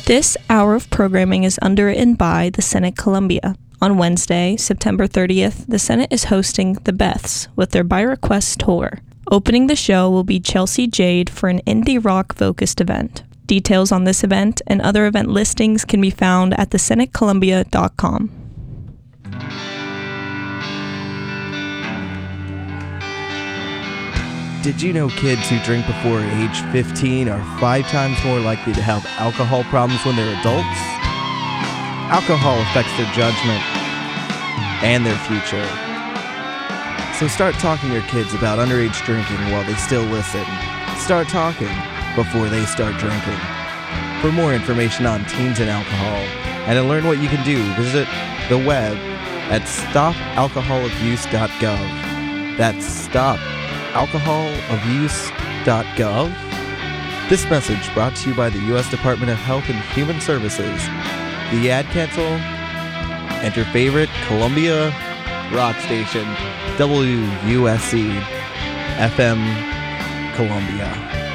This hour of programming is underwritten by the Senate Columbia. On Wednesday, September 30th, the Senate is hosting The Beths with their By Request tour. Opening the show will be Chelsea Jade for an indie rock-focused event. Details on this event and other event listings can be found at thesenatecolumbia.com. Did you know kids who drink before age 15 are 5 times more likely to have alcohol problems when they're adults? Alcohol affects their judgment and their future. So start talking to your kids about underage drinking while they still listen. Start talking before they start drinking. For more information on teens and alcohol, and to learn what you can do, visit the web at stopalcoholabuse.gov. That's stopalcoholabuse.gov. This message brought to you by the U.S. Department of Health and Human Services, the Ad Council, and your favorite Columbia rock station, WUSC FM Columbia.